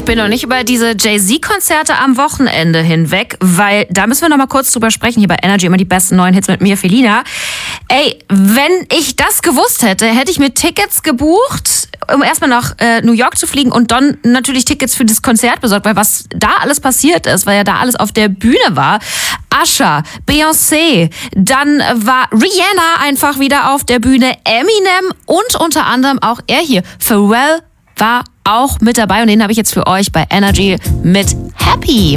bin noch nicht über diese Jay-Z-Konzerte am Wochenende hinweg, weil da müssen wir noch mal kurz drüber sprechen. Hier bei Energy immer die besten neuen Hits mit mir, Felina. Ey, wenn ich das gewusst hätte, hätte ich mir Tickets gebucht, um erstmal nach New York zu fliegen und dann natürlich Tickets für das Konzert besorgt, weil was da alles passiert ist, weil ja da alles auf der Bühne war. Usher, Beyoncé, dann war Rihanna einfach wieder auf der Bühne, Eminem und unter anderem auch er hier, Pharrell, war auch mit dabei und den habe ich jetzt für euch bei Energy mit Happy.